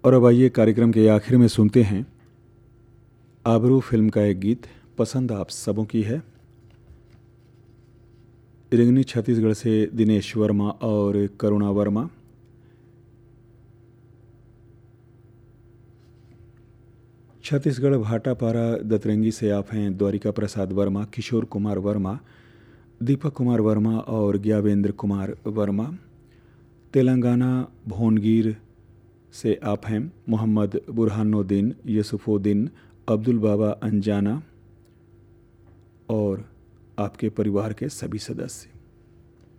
और अब आइए कार्यक्रम के आखिर में सुनते हैं आबरू फिल्म का एक गीत। पसंद आप सबों की है। इरंगनी छत्तीसगढ़ से दिनेश वर्मा और करुणा वर्मा। छत्तीसगढ़ भाटापारा दतरंगी से आप हैं द्वारिका प्रसाद वर्मा, किशोर कुमार वर्मा, दीपक कुमार वर्मा और ज्ञावेंद्र कुमार वर्मा। तेलंगाना भोनगिर से आप हैं मोहम्मद बुरहानुद्दीन, यूसुफुद्दीन, अब्दुल बाबा अंजाना और आपके परिवार के सभी सदस्य।